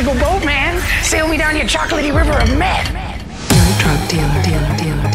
magical boat, man. Sail me down your chocolatey river of meth. You're a drug dealer.